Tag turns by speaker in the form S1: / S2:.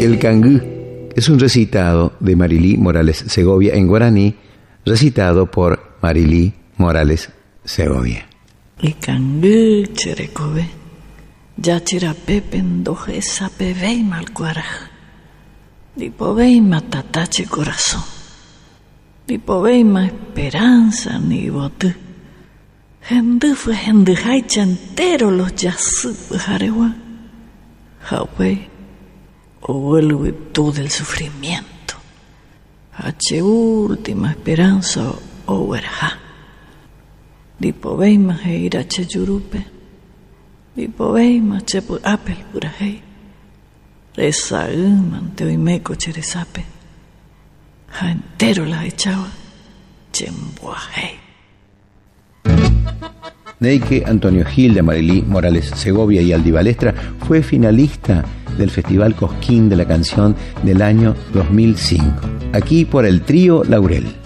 S1: El cangú es un recitado de Marilí Morales Segovia en guaraní, recitado por Marilí Morales Segovia.
S2: El cangú cherecobe, ya chirape pendoje sape veima al cuaraj, dipo veima tatache corazón, dipo veima esperanza ni botu, gente fue gente haicha entero los yasu jarewa, jawei, o vuelve todo el sufrimiento, hache última esperanza o verja. Dipo veima heira che yurupe, dipo veima che pu apel purahei, reza mante oimeco cheresape, ja entero la echaba, chembuajei.
S1: Neike Antonio Gil de Marilí Morales Segovia y Aldi Balestra fue finalista del Festival Cosquín de la Canción del año 2005, aquí por el Trío Laurel.